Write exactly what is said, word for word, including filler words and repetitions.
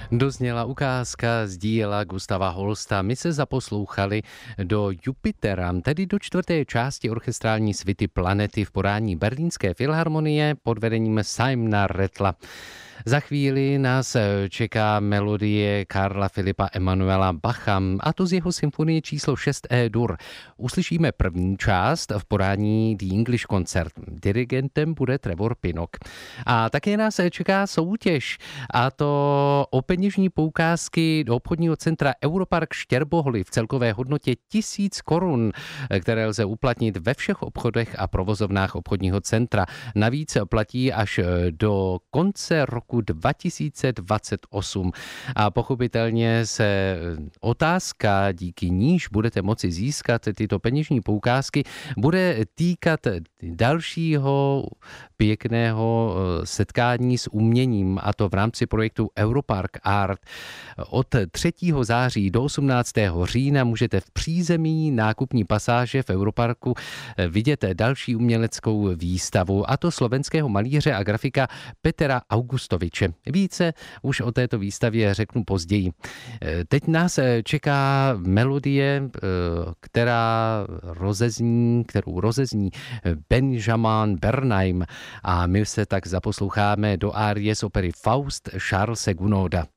Dozněla ukázka z díla Gustava Holsta. My se zaposlouchali do Jupitera, tedy do čtvrté části orchestrální svity Planety v podání Berlínské filharmonie pod vedením Simona Rattla. Za chvíli nás čeká melodie Karla Filipa Emanuela Bacha, a to z jeho symfonie číslo šest E-dur. Uslyšíme první část v podání The English Concert. Dirigentem bude Trevor Pinnock. A také nás čeká soutěž, a to o peněžní poukázky do obchodního centra Europark Štěrbohly v celkové hodnotě tisíc korun, které lze uplatnit ve všech obchodech a provozovnách obchodního centra. Navíc platí až do konce roku dva tisíce dvacet osm. A pochopitelně se otázka, díky níž budete moci získat tyto peněžní poukázky, bude týkat dalšího pěkného setkání s uměním, a to v rámci projektu Europark Art. Od třetího září do osmnáctého října můžete v přízemí nákupní pasáže v Europarku vidět další uměleckou výstavu, a to slovenského malíře a grafika Petra Augustoviče. Více už o této výstavě řeknu později. Teď nás čeká melodie, která rozezní, kterou rozezní Benjamin Bernheim, a my se tak zaposloucháme do árie z opery Faust Charlese Gounoda.